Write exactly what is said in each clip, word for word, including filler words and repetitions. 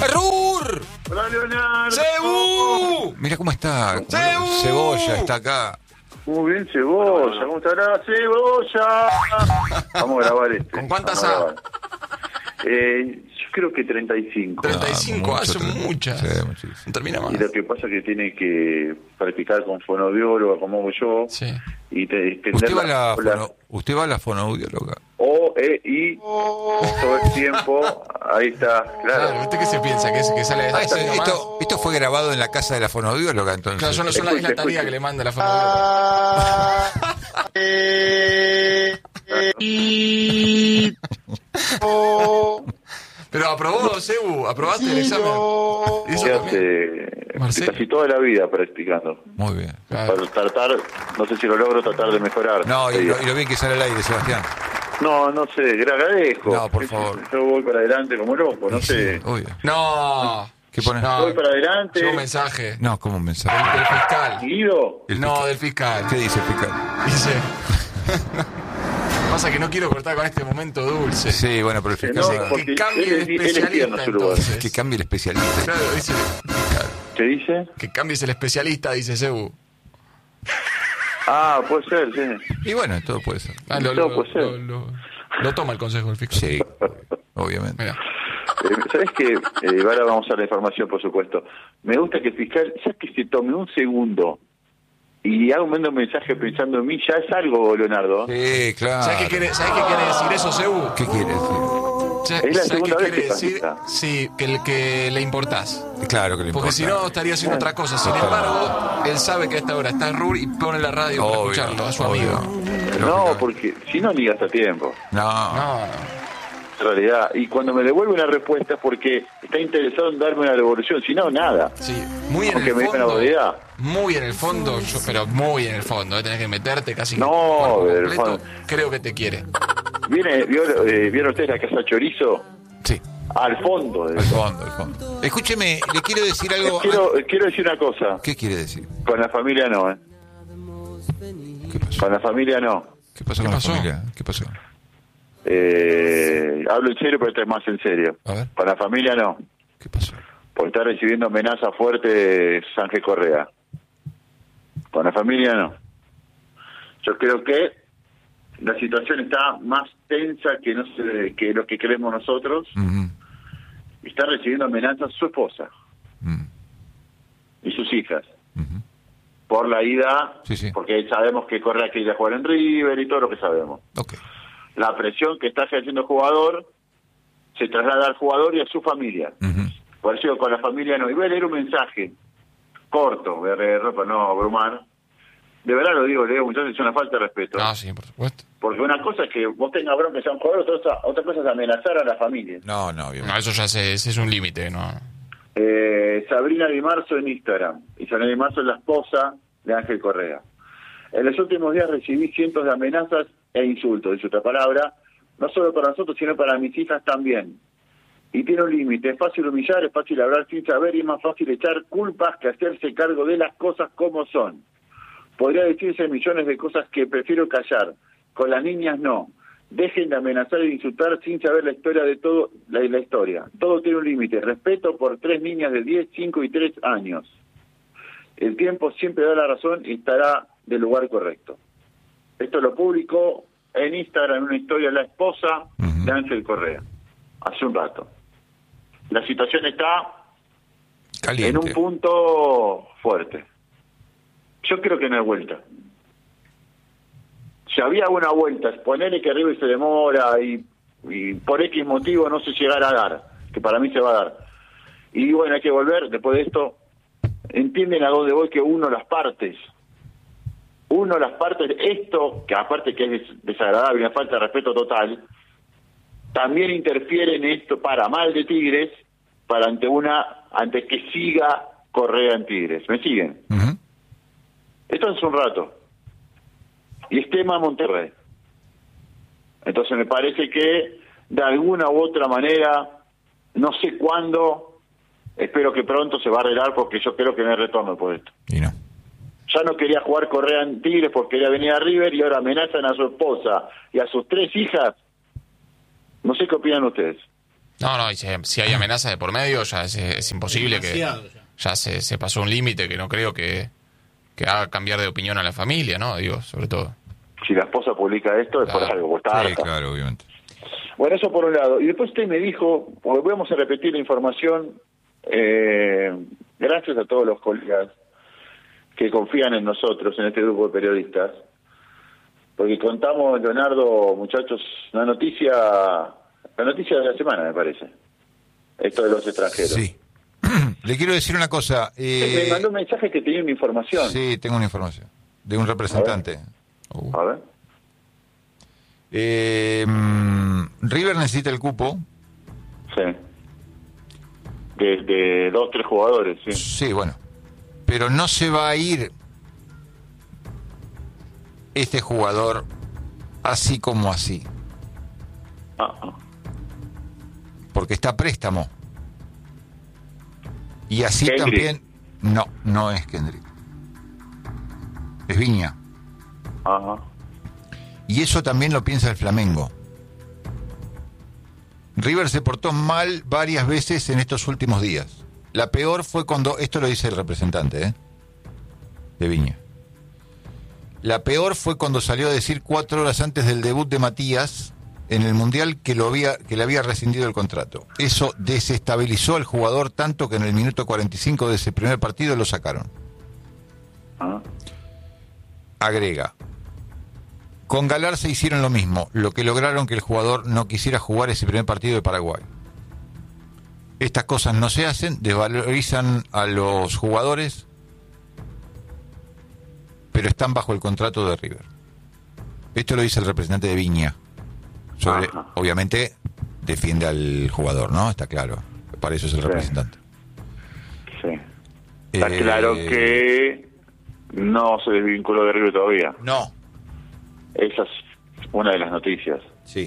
¡Rur! Hola, Leonardo. ¡Cebú! Mira cómo está. ¡Cebú! Cebolla está acá. Muy bien, Cebolla. ¿Cómo estará, Cebolla? Vamos a grabar este. ¿Con cuántas Vamos a A? grabar. Eh, yo creo que treinta y cinco. treinta y cinco, Ah, ah, son mucho, muchas. sí, muchísimo. No termina más. Y lo que pasa es que tiene que practicar con fonoaudióloga, como hago yo. Sí. Y te, extender ¿Usted va a la, la- fono, usted va a la fonoaudióloga? O, E, I, todo el tiempo. Ahí está, Claro, claro. ¿usted qué se piensa? ¿Que, es- que sale de Ah, esta esto, nomás? esto, esto fue grabado en la casa de la fonoaudióloga, entonces. Claro, yo no son la, es la Escuche, tarea escuche. que le manda la fonoaudióloga. Pero aprobó, Cebu, aprobaste el examen. ¿Hizo Se también? hace Marcelo. casi toda la vida practicando. Muy bien. Claro. Para tratar, no sé si lo logro tratar de mejorar. No, y Sí. lo, y lo bien que sale al aire, Sebastián. No, no sé, le agradezco. No, por favor. Yo voy para adelante como loco, no sé. Obvio. No. ¿Qué pone? No. Voy para adelante. Llegó un mensaje. No, como un mensaje. Del, del fiscal. Guido, El No, fiscal. del fiscal. ¿Qué dice el fiscal? Dice. Pasa que no quiero cortar con este momento dulce. Sí, bueno, pero el que fiscal... no, se- porque Que cambie él, el es- él es tierno especialista su lugar. entonces. Que cambie el especialista. Claro, dice. ¿Qué dice? Que cambies el especialista, dice Cebu. Ah, puede ser, sí. Y bueno, todo puede ser. Ah, lo, No, lo, puede ser. lo, lo- lo toma el consejo del fiscal. Sí, obviamente. Mira. Eh, ¿Sabes qué? Eh, ahora vamos a la información, por supuesto. Me gusta que el fiscal, ya que se tome un segundo y haga un mando mensaje pensando en mí, ya es algo, Leonardo. Sí, claro. ¿Sabes qué quiere, ¿sabes qué quiere decir eso, Cebu? ¿Qué quiere decir? ¿Sabes Es la qué segunda vez quiere que decir? pasa. Sí, que, le- que le importás. Claro que le Porque importa. si no, estaría haciendo otra cosa. Sin embargo, él sabe que a esta hora está en Rur y pone la radio para Obvio, escucharlo a su obvio. amigo. No, porque si no, ni gasta tiempo. No, No, no. En realidad, y cuando me devuelve una respuesta es porque está interesado en darme una devolución, si no, nada. Sí, muy en Aunque el me diga una fondo. barbaridad. Muy en el fondo, yo, pero muy en el fondo. eh, Tenés que meterte casi No, cuerpo en el completo. fondo. Creo que te quiere. ¿Viene, vio, eh, ¿Vieron ustedes la casa Chorizo? sí, Al fondo. de- al fondo, al fondo. Escúcheme, le quiero decir algo. Quiero, quiero decir una cosa. ¿Qué quiere decir? Con la familia no, ¿eh? ¿Qué pasó? Con la familia no. ¿Qué pasó ¿Qué con pasó? la familia? ¿Qué pasó? Eh, hablo en serio, pero esto es más en serio. A ver. Con la familia no. ¿Qué pasó? Porque está recibiendo amenazas fuertes Ángel Correa. Con la familia no. Yo creo que la situación está más tensa que no sé, que lo que creemos nosotros. Ujú, Está recibiendo amenazas su esposa ujú, y sus hijas ujú. por la ida, Sí, sí. porque sabemos que Correa quiere ir a jugar en River y todo lo que sabemos. Ok. La presión que está ejerciendo el jugador se traslada al jugador y a su familia. Ujú. Por eso con la familia no. Y voy a leer un mensaje corto, voy a leerlo para no abrumar. De verdad lo digo, Leo, muchachos, es una falta de respeto. Ah, sí, por supuesto. Porque una cosa es que vos tengas bronca que sea un jugador, otra cosa, otra cosa es amenazar a la familia. No, no, No, obviamente. eso ya se, ese es un límite, ¿no? Eh, Sabrina Di Marzo en Instagram. Y Sabrina Di Marzo es la esposa de Ángel Correa. En los últimos días recibí cientos de amenazas e insultos, dice otra palabra, no solo para nosotros, sino para mis hijas también. Y tiene un límite, es fácil humillar, es fácil hablar sin saber y es más fácil echar culpas que hacerse cargo de las cosas como son. Podría decirse millones de cosas que prefiero callar. Con las niñas no. Dejen de amenazar e insultar sin saber la historia de todo, la, la historia. Todo tiene un límite. Respeto por tres niñas de diez, cinco y tres años. El tiempo siempre da la razón y estará del lugar correcto. Esto lo publicó en Instagram en una historia la esposa Ujú. de Ángel Correa, hace un rato. La situación está Caliente. en un punto fuerte. Yo creo que no hay vuelta. Si había una vuelta, ponerle que River se demora y, y por X motivo no se llegara a dar, que para mí se va a dar. Y bueno, hay que volver, después de esto, entienden a dónde voy, que uno las partes, uno las partes, esto, que aparte que es des- desagradable, una falta de respeto total, también interfiere en esto para mal de Tigres, para ante una, ante que siga Correa en Tigres. ¿Me siguen? Ujú. Esto es un rato. Y es tema Monterrey. Entonces me parece que de alguna u otra manera, no sé cuándo, espero que pronto se va a arreglar porque yo creo que no hay retorno por esto. Y no. Ya no quería jugar Correa en Tigres porque quería venir a River y ahora amenazan a su esposa y a sus tres hijas. No sé qué opinan ustedes. No, no, y si, si hay amenazas de por medio, ya es, es imposible que... Demasiado ya. Ya se, se pasó un límite que no creo que, que haga cambiar de opinión a la familia, ¿no? Digo, sobre todo. Si la esposa publica esto es por Claro. algo, porque está Sí, harta. claro, obviamente. Bueno, eso por un lado. Y después usted me dijo, volvemos a repetir la información, eh, gracias a todos los colegas que confían en nosotros, en este grupo de periodistas, porque contamos, Leonardo, muchachos, una noticia, la noticia de la semana, me parece, esto de los extranjeros. Sí. Le quiero decir una cosa. Eh, Me mandó un mensaje que tenía una información. sí, tengo una información de un representante. Uh. A ver. Eh, mm, River necesita el cupo. Sí. De, de dos, tres jugadores, sí. Sí, bueno. Pero no se va a ir este jugador así como así. Ah, ah. Porque está a préstamo. Y así Kendrick. también... No, no es Kendrick. Es Viña. Ajá. Y eso también lo piensa el Flamengo. River se portó mal varias veces en estos últimos días. La peor fue cuando... Esto lo dice el representante, ¿eh? De Viña. La peor fue cuando salió a decir cuatro horas antes del debut de Matías en el Mundial que, lo había, que le había rescindido el contrato. Eso desestabilizó al jugador tanto que en el minuto cuarenta y cinco de ese primer partido lo sacaron. Ah. Agrega. Con Galarza hicieron lo mismo, lo que lograron que el jugador no quisiera jugar ese primer partido de Paraguay. Estas cosas no se hacen, desvalorizan a los jugadores, pero están bajo el contrato de River. Esto lo dice el representante de Viña. Sobre, Ajá. obviamente defiende al jugador, ¿no? Está claro. Para eso es el Sí. representante. Sí. Está Eh, claro que no se desvinculó de River todavía. No. Esa es una de las noticias. Sí.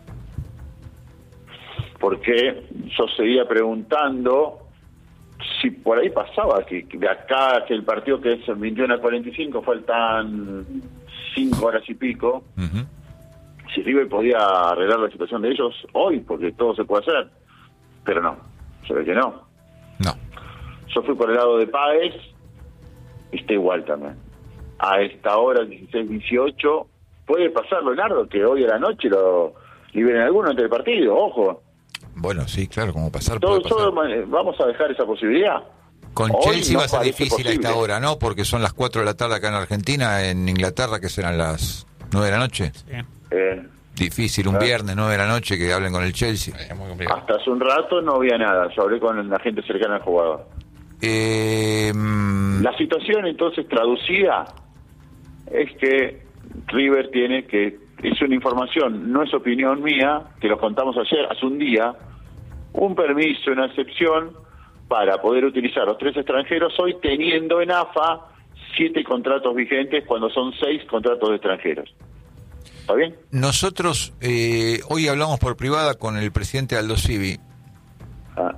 Porque yo seguía preguntando si por ahí pasaba que de acá, que el partido que es veintiuno a cuarenta y cinco, faltan cinco horas y pico, Ujú. si River podía arreglar la situación de ellos hoy, porque todo se puede hacer. Pero no, se ve que no. No. Yo fui por el lado de Páez y está igual también. A esta hora, dieciséis dieciocho, puede pasar, Leonardo, que hoy a la noche lo liberen alguno antes del partido, ojo. Bueno, sí, claro, como pasar Todo, puede pasar. todo, vamos a dejar esa posibilidad. Con Hoy Chelsea no va a ser parece difícil a esta posible. hora, ¿no? Porque son las cuatro de la tarde acá en Argentina, en Inglaterra, que serán las nueve de la noche. Sí. Eh, Difícil, un Claro. viernes, nueve de la noche, que hablen con el Chelsea. Es muy complicado. hasta hace un rato no había nada. Yo hablé con la gente cercana al jugador. Eh, mm, La situación entonces traducida es que River tiene que, es una información, no es opinión mía, que lo contamos ayer, hace un día, un permiso, una excepción para poder utilizar los tres extranjeros hoy, teniendo en A F A siete contratos vigentes cuando son seis contratos de extranjeros. ¿Está bien? nosotros eh, hoy hablamos por privada con el presidente Aldo Civi. Ah,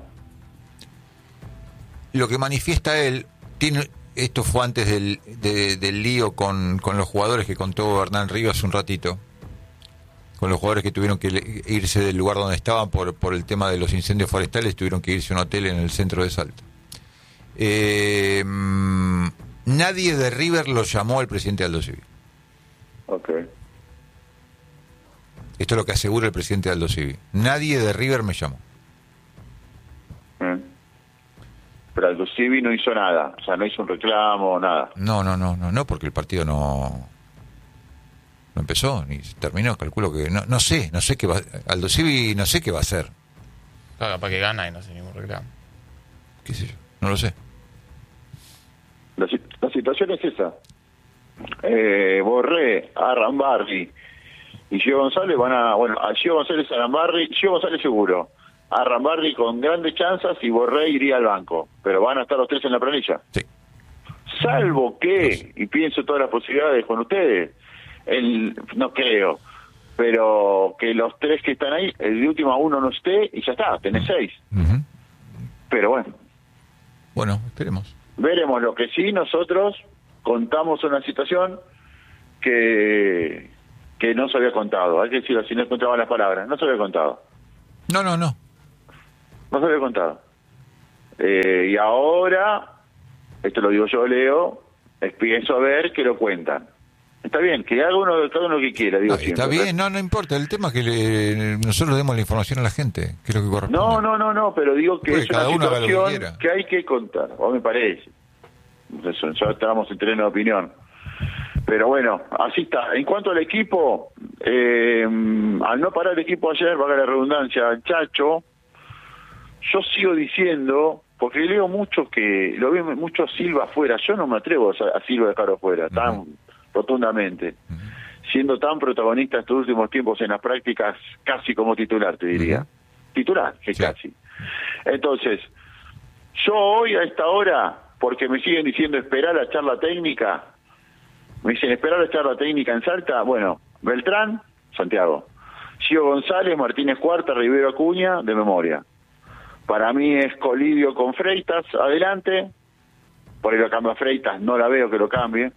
Lo que manifiesta él, tiene, esto fue antes del, de- del lío con, con los jugadores que contó Hernán Rivas un ratito, con los jugadores que tuvieron que le- irse del lugar donde estaban por, por el tema de los incendios forestales, tuvieron que irse a un hotel en el centro de Salta. Eh, mm, nadie de River lo llamó al presidente Aldo Civi. ok. Esto es lo que asegura el presidente Aldo Civi. Nadie de River me llamó. Mm. Pero Aldo Civi no hizo nada, o sea, no hizo un reclamo, nada. No, no, no, no, no, porque el partido no, no empezó ni se terminó. Calculo que no, no sé, no sé qué va. Aldo Civi, no sé qué va a hacer. Claro, capaz que gana y no hace ningún reclamo. Qué sé yo, no lo sé. La, si- la situación es esa. Eh, Borré, Arrambarri y Gio González van a, bueno, a Gio González, Arrambarri, Gio González seguro, Arrambarri con grandes chances y Borré iría al banco, pero van a estar los tres en la planilla. Sí. Salvo que, y pienso todas las posibilidades con ustedes, el, no creo, pero que los tres que están ahí, el de última uno no esté y ya está, tenés seis. Ujú. Pero bueno, Bueno, esperemos. veremos. Lo que sí, nosotros contamos una situación que que no se había contado. Hay que decirlo, si no encontraban las palabras, no se había contado. No, no, no. no se había contado. Eh, y ahora, esto lo digo yo, Leo, empiezo a ver que lo cuentan. Está bien, que haga uno, cada uno lo que quiera, digo No, siempre. está bien, no, no importa. El tema es que le- nosotros demos la información a la gente, que es lo que corresponde. No, no, no, no, pero digo que Puede es cada una uno haga lo que situación quiera. que, hay que contar, o me parece. Eso, ya estamos en terreno de opinión. Pero bueno, así está. En cuanto al equipo, eh, al no parar el equipo ayer, valga la redundancia, al Chacho, yo sigo diciendo, porque leo mucho que, lo veo mucho a Silva afuera, yo no me atrevo a, a Silva dejarlo afuera, uh-huh. tan rotundamente, uh-huh. siendo tan protagonista estos últimos tiempos en las prácticas, casi como titular, te diría. Uh-huh. Titular, que sí. casi. Entonces, yo hoy a esta hora, porque me siguen diciendo esperar la charla técnica, me dicen esperar la charla técnica en Salta, bueno, Beltrán, Santiago, Gio González, Martínez Cuarta, Rivero Acuña, de memoria. Para mí es Colidio con Freitas, adelante, por ahí lo cambio a Freitas, no la veo que lo cambie,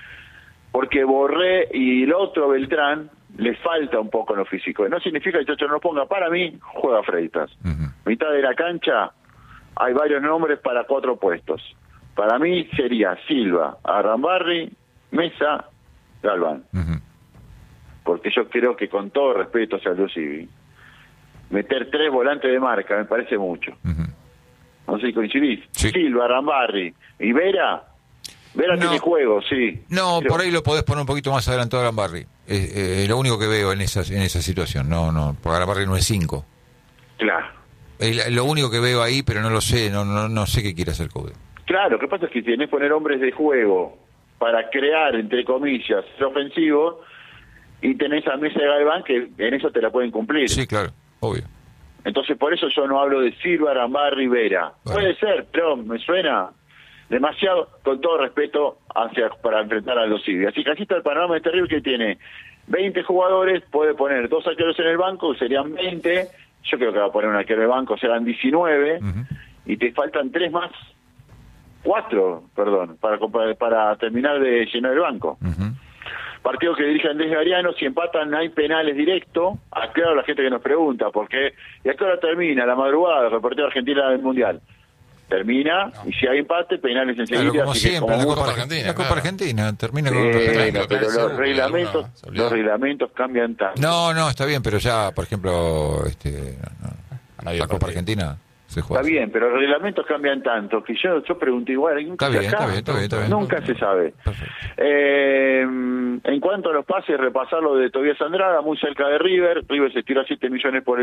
porque Borré y el otro Beltrán le falta un poco en lo físico. No significa que el Chacho no lo ponga, para mí juega Freitas. Uh-huh. Mitad de la cancha hay varios nombres para cuatro puestos. Para mí sería Silva, Arrambarri, Mesa, Galván. Uh-huh. Porque yo creo que con todo respeto hacia Aldo Civi, meter tres volantes de marca me parece mucho. Uh-huh. No sé si coincidís. Sí. Silva, Arrambarri y Vera. Vera no. tiene juego, sí. No, pero... por ahí lo podés poner un poquito más adelantado a Arrambarri. Es eh, eh, lo único que veo en esa, en esa situación. No, no, porque Arrambarri no es cinco. Claro. Eh, lo único que veo ahí, pero no lo sé, no no, no sé qué quiere hacer Coudet. Claro, lo que pasa es que tenés que poner hombres de juego para crear, entre comillas, el ofensivo, y tenés a Mesa de Galván que en eso te la pueden cumplir. Sí, claro, obvio. Entonces por eso yo no hablo de Silva, Arrambarri, Vera. Bueno. Puede ser, pero me suena demasiado, con todo respeto, hacia para enfrentar a los Civi. Así que así está el panorama de este River, que tiene veinte jugadores, puede poner dos arqueros en el banco, que serían veinte, yo creo que va a poner un arquero en el banco, serán diecinueve, uh-huh. y te faltan tres más, cuatro, perdón, para, para terminar de llenar el banco. Uh-huh. Partido que dirige Andrés Gariano, si empatan hay penales directo, aclaro a la gente que nos pregunta, porque y a qué hora termina la madrugada el reportero Argentina del Mundial. Termina, no. y si hay empate, penales enseguida. Claro, como así siempre, que como la Copa Argentina. La Copa claro. Argentina termina con... Eh, no, pero los reglamentos, los reglamentos cambian tanto. No, no, está bien, pero ya, por ejemplo, este, no, no, la Copa Argentina... Está bien, pero los reglamentos cambian tanto que yo yo pregunto igual. Está bien, está bien, está bien, está bien. Nunca se sabe. Eh, en cuanto a los pases, repasar lo de Tobías Andrada, muy cerca de River. River se tira siete millones por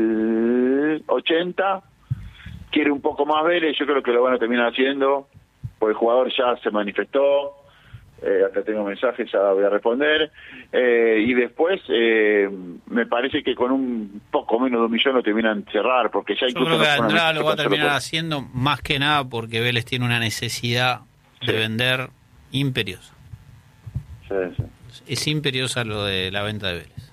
el ochenta. Quiere un poco más Vélez, yo creo que lo van a terminar haciendo, porque el jugador ya se manifestó. Eh, acá tengo mensajes, ya voy a responder. Eh, y después, eh, me parece que con un poco menos de un millón lo terminan cerrar, porque ya incluso... Yo creo que Andrada lo va a terminar haciendo más que nada porque Vélez tiene una necesidad sí. de vender imperiosa. Sí, sí. Es imperiosa lo de la venta de Vélez.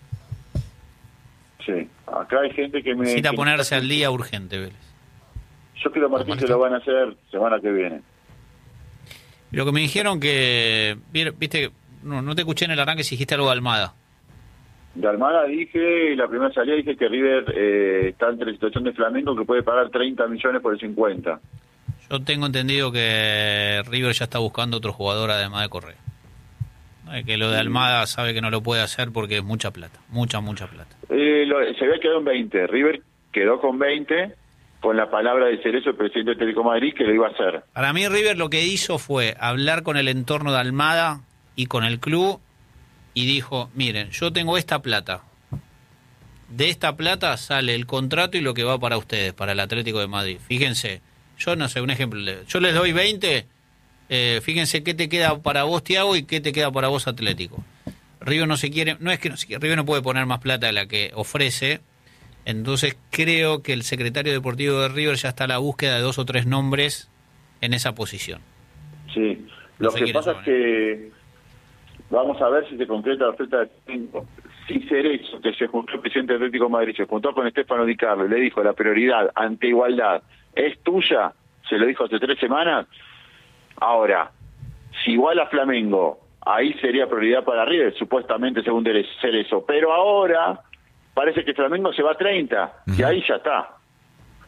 Sí, acá hay gente que me... Necesita ponerse al día urgente, Vélez. Yo creo que Martín que lo van a hacer semana que viene. Lo que me dijeron que, viste, no, no te escuché en el arranque si dijiste algo de Almada. De Almada dije, la primera salida dije que River eh, está entre la situación de Flamengo que puede pagar treinta millones por el cincuenta. Yo tengo entendido que River ya está buscando otro jugador además de Correa. Que lo de Almada sabe que no lo puede hacer porque es mucha plata, mucha, mucha plata. Eh, lo, se había quedado en veinte, River quedó con veinte... con la palabra de Cerezo, el presidente del Atlético de Madrid, que lo iba a hacer. Para mí River lo que hizo fue hablar con el entorno de Almada y con el club y dijo, miren, yo tengo esta plata. De esta plata sale el contrato y lo que va para ustedes, para el Atlético de Madrid. Fíjense, yo no sé, un ejemplo, yo les doy veinte, eh, fíjense qué te queda para vos, Thiago, y qué te queda para vos, Atlético. River no se quiere, no es que no se quiere, River no puede poner más plata de la que ofrece. Entonces creo que el secretario deportivo de River ya está a la búsqueda de dos o tres nombres en esa posición. Sí, lo que pasa es que vamos a ver si se concreta la oferta de si Cerezo, que se juntó el presidente del Atlético de Madrid, se juntó con Estefano Di Carlo y le dijo la prioridad ante igualdad es tuya, se lo dijo hace tres semanas. Ahora, si igual a Flamengo, ahí sería prioridad para River, supuestamente según Cerezo, pero ahora... parece que Flamengo se va a treinta, uh-huh. y ahí ya está.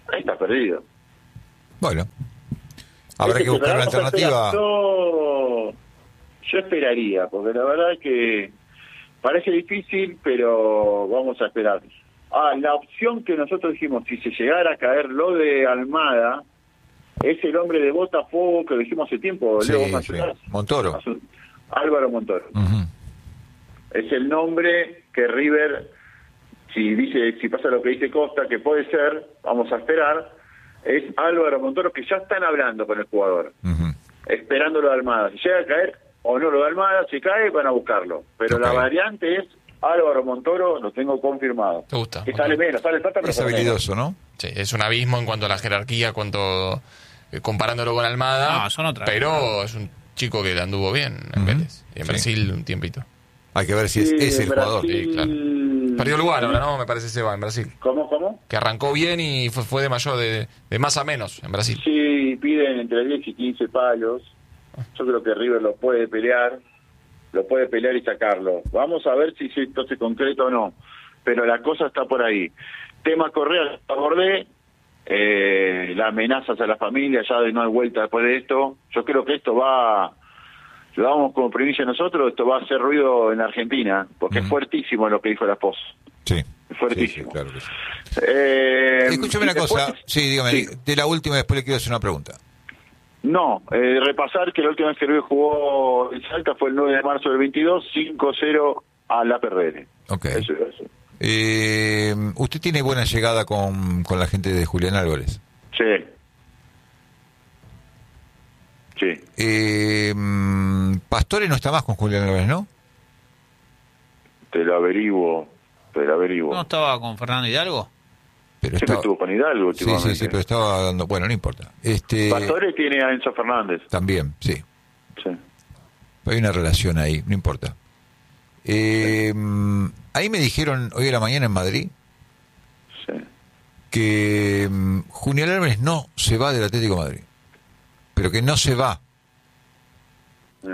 ahí está perdido. Bueno, habrá Este, que buscar una pero vamos a alternativa. esperar. Yo, yo esperaría, porque la verdad que parece difícil, pero vamos a esperar. Ah, la opción que nosotros dijimos, si se llegara a caer lo de Almada, es el hombre de Botafogo que lo dijimos hace tiempo, Sí, Leo, ¿vos me sí. ayudás? Montoro. Álvaro Montoro. Ujú. Es el nombre que River, si dice, si pasa lo que dice Costa, que puede ser, vamos a esperar, es Álvaro Montoro, que ya están hablando con el jugador, Ujú. esperando lo de Almada. Si llega a caer o no lo de Almada, si cae, van a buscarlo. Pero Ok. la variante es Álvaro Montoro, lo tengo confirmado. ¿Te gusta? Que sale menos, sale plata, pero Es sale menos. habilidoso, ¿no? Sí, es un abismo en cuanto a la jerarquía, cuanto eh, comparándolo con Almada. No, son otra pero cosa. es un chico que le anduvo bien en Ujú. Vélez. Y en Sí. Brasil un tiempito. Hay que ver si es, Sí, es el en jugador. Brasil- Sí, claro. Perdió lugar ahora, ¿no? Me parece se va en Brasil. ¿Cómo, cómo? Que arrancó bien y fue, fue de mayor, de, de más a menos en Brasil. Sí, piden entre diez y quince palos. Yo creo que River lo puede pelear, lo puede pelear y sacarlo. Vamos a ver si esto se concreta o no. Pero la cosa está por ahí. Tema Correa, abordé. Eh, las amenazas a la familia, ya de no hay vuelta después de esto. Yo creo que esto va, lo damos como primicia nosotros, esto va a hacer ruido en Argentina, porque Ujú. es fuertísimo lo que dijo la esposa. Sí. Fuertísimo. Sí, sí, claro que sí. Eh, Escúchame y una cosa. después- Sí, dígame. Sí. De la última, después le quiero hacer una pregunta. No, eh, repasar que la última vez que River jugó en Salta fue el nueve de marzo del veintidós, cinco cero a la Perrere. Ok. Eso iba a decir. Eh, usted tiene buena llegada con, con la gente de Julián Álvarez. Sí. Sí. Eh, mm, Pastore no está más con Julián Álvarez, ¿no? Te lo averiguo, te lo averiguo. ¿No estaba con Fernando Hidalgo? Pero Siempre estaba... estuvo con Hidalgo Sí, últimamente. sí, sí, pero estaba dando... Bueno, no importa. Este... Pastore tiene a Enzo Fernández. También, sí. Sí. Hay una relación ahí, no importa. Eh, mm, ahí me dijeron hoy a la mañana en Madrid Sí. que mm, Julián Álvarez no se va del Atlético de Madrid. Pero que no se va. Bien.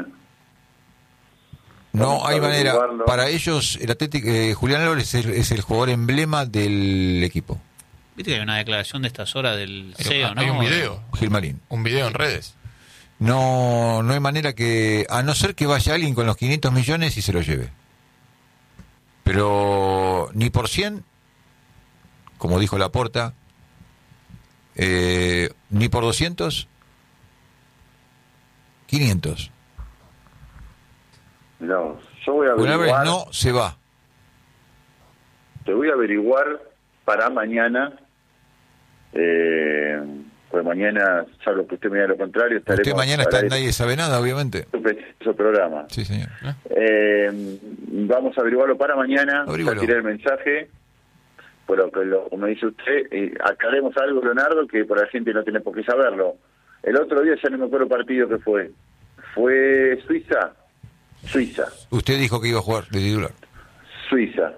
No Vamos a hay manera. averiguarlo. Para ellos, el Atlético, eh, Julián Álvarez es el, es el jugador emblema del equipo. Viste que hay una declaración de estas horas del Hay, C E O, ¿no? hay un video. Gilmarín. Un video en redes. No, no hay manera que, a no ser que vaya alguien con los quinientos millones y se lo lleve. Pero ni por cien, como dijo Laporta, eh, ni por doscientos, quinientos. No, yo voy a Julián Álvarez averiguar. no se va. Te voy a averiguar para mañana. Eh, pues mañana, salvo que usted me diga lo contrario, estaremos. Usted mañana está al en aire. Nadie Sabe Nada, obviamente. Un precioso programa. Sí, señor. Eh, vamos a averiguarlo para mañana. Averígualo. Ya tiré el mensaje. Pero que lo, como dice usted, eh, aclaremos algo, Leonardo, que por la gente no tiene por qué saberlo. El otro día ya no me acuerdo el partido que fue. Fue Suiza. Suiza. Usted dijo que iba a jugar de titular. Suiza.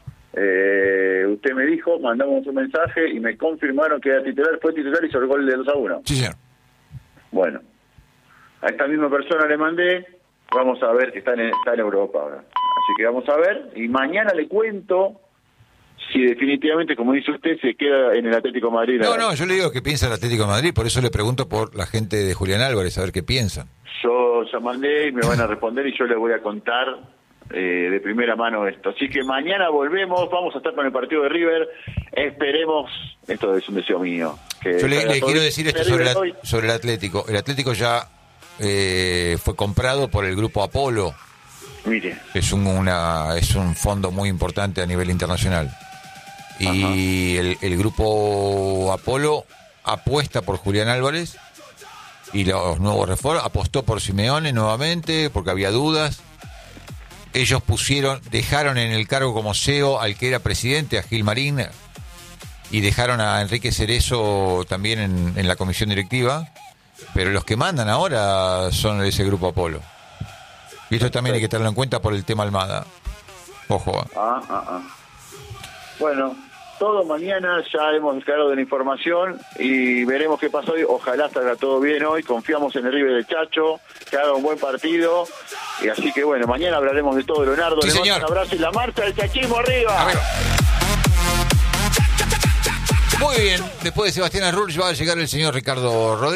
Eh, usted me dijo, mandamos un mensaje y me confirmaron que era titular, fue titular y hizo el gol de dos a uno. Sí, señor. Bueno, a esta misma persona le mandé, vamos a ver que está en, está en Europa ahora. Así que vamos a ver, y mañana le cuento si definitivamente, como dice usted, se queda en el Atlético de Madrid. No, no, yo le digo que piensa el Atlético de Madrid, por eso le pregunto por la gente de Julián Álvarez, a ver qué piensan. Yo ya mandé y me van a responder y yo les voy a contar eh, de primera mano esto. Así que mañana volvemos, vamos a estar con el partido de River, esperemos, esto es un deseo mío. Que Yo le, salga le todo quiero bien. decir esto River sobre, la- hoy- sobre el Atlético. El Atlético ya eh, fue comprado por el grupo Apolo. Mire, Es un, una, es un fondo muy importante a nivel internacional. Y el, el grupo Apolo apuesta por Julián Álvarez y los nuevos refuerzos. Apostó por Simeone nuevamente porque había dudas. Ellos pusieron, dejaron en el cargo como C E O al que era presidente, a Gilmarín, y dejaron a Enrique Cerezo también en, en la comisión directiva. Pero los que mandan ahora son ese grupo Apolo. Y esto también hay que tenerlo en cuenta por el tema Almada. Ojo. ¿eh? ah, ah, ah. Bueno, todo mañana ya hemos descargado de la información y veremos qué pasó hoy. Ojalá salga todo bien hoy. Confiamos en el River de Chacho, que haga un buen partido. Y así que bueno, mañana hablaremos de todo, Leonardo. Sí, Le mando señor. un abrazo y la marcha del chachismo arriba. Arriba. Muy bien, después de Sebastián Arruch va a llegar el señor Ricardo Rodríguez.